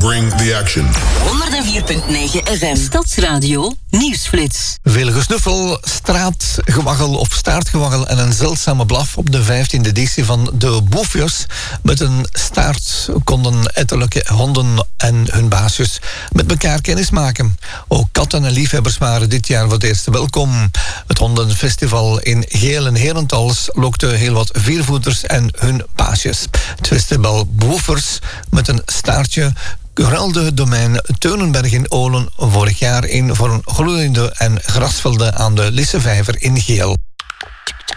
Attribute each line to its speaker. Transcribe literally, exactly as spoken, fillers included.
Speaker 1: Bring the action.
Speaker 2: honderdvier komma negen F M. Stadsradio Nieuwsflits.
Speaker 3: Veel gesnuffel, straatgewaggel of staartgewaggel en een zeldzame blaf op de vijftiende editie van de Boefjes. Met een staart konden ettelijke honden en hun baasjes met elkaar kennismaken. Ook katten en liefhebbers waren dit jaar voor het eerst welkom. Het hondenfestival in Geel en Herentals lokte heel wat viervoeters en hun baasjes. Het festival Boefers met een staartje ruilde het domein Teunenberg in Olen vorig jaar in voor een gloeiende en grasvelden aan de Lissevijver in Geel.